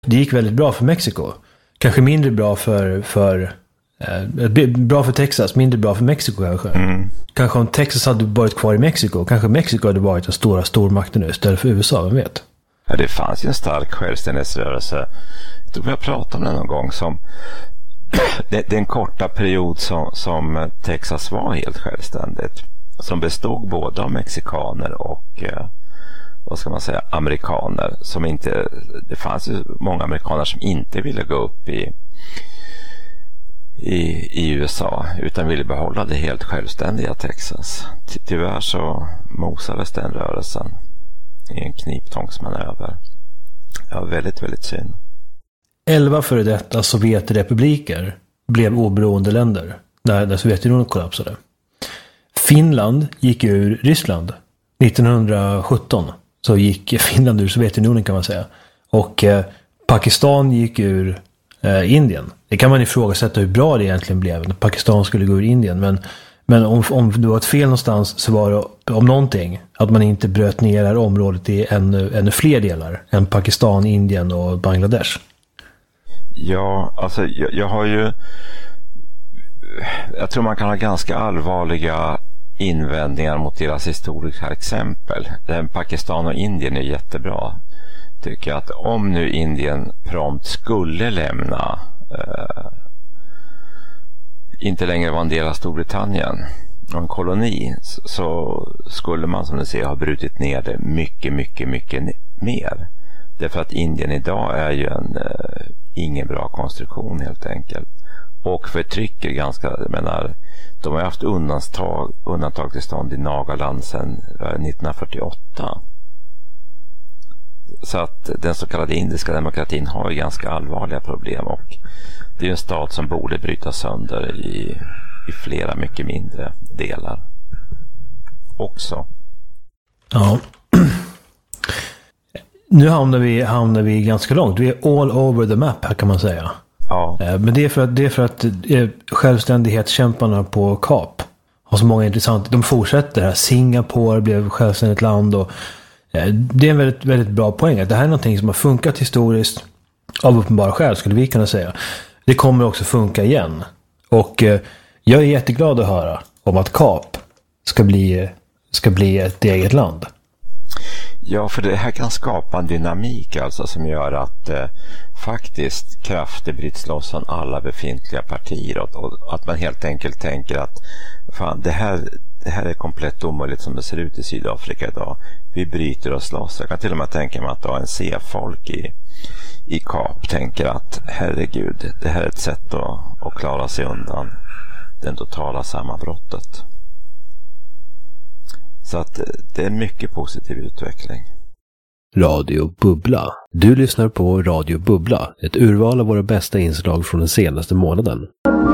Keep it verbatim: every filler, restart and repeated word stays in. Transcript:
Det gick väldigt bra för Mexiko. Kanske mindre bra för, för eh, bra för Texas, mindre bra för Mexiko kanske. Mm. Kanske om Texas hade varit kvar i Mexiko, kanske Mexiko hade varit den stora stormakten nu istället för U S A, vem vet? Ja, det fanns ju en stark självständighetsrörelse. Jag tror vi har pratat om det någon gång som det, det är en korta period som, som Texas var helt självständigt. Som bestod både av mexikaner och eh, vad ska man säga, amerikaner som inte, det fanns ju många amerikaner som inte ville gå upp i i, i U S A utan ville behålla det helt självständiga Texas. Ty, tyvärr så mosades den rörelsen i en kniptångsmanöver. Ja, väldigt, väldigt synd. Elva före detta Sovjetrepubliker blev oberoende länder när, när Sovjetunionen kollapsade. Finland gick ur Ryssland nittonhundrasjutton. Så gick Finland ur Sovjetunionen kan man säga. Och eh, Pakistan gick ur eh, Indien. Det kan man ifrågasätta hur bra det egentligen blev när Pakistan skulle gå ur Indien. Men, men om, om det var ett fel någonstans så var det om någonting att man inte bröt ner det här området i ännu, ännu fler delar än Pakistan, Indien och Bangladesh. Ja, alltså jag, jag har ju jag tror man kan ha ganska allvarliga invändningar mot deras historiska exempel. Pakistan och Indien är jättebra. Tycker att om nu Indien prompt skulle lämna eh, inte längre vara en del av Storbritannien och en koloni, så, så skulle man som ni ser ha brutit ner det mycket, mycket, mycket mer. Därför att Indien idag är ju en eh, ingen bra konstruktion helt enkelt. Och förtrycker ganska, jag menar, de har haft undantag, undantag till stånd i Nagaland sedan nittonhundrafyrtioåtta. Så att den så kallade indiska demokratin har ju ganska allvarliga problem och det är ju en stat som borde brytas sönder i, i flera mycket mindre delar också. Ja. Nu hamnar vi, hamnar vi ganska långt. Vi är all over the map här kan man säga. Ja. Men det är för att, det är för att självständighetskämparna på Kap har så många intressanta. De fortsätter här. Singapore blev självständigt land och det är en väldigt, väldigt bra poäng. Det här är någonting som har funkat historiskt av uppenbara skäl skulle vi kunna säga. Det kommer också funka igen. Och jag är jätteglad att höra om att Kap ska bli, ska bli ett eget land. Ja, för det här kan skapa en dynamik alltså som gör att eh, faktiskt krafter bryts loss från alla befintliga partier och, och att man helt enkelt tänker att fan, det här, det här är komplett omöjligt som det ser ut i Sydafrika idag. Vi bryter oss loss. Jag kan till och med tänka mig att A N C-folk i, i Kap tänker att herregud, det här är ett sätt att, att klara sig undan den totala sammanbrottet. Så att det är en mycket positiv utveckling. Radio Bubbla. Du lyssnar på Radio Bubbla, ett urval av våra bästa inslag från den senaste månaden.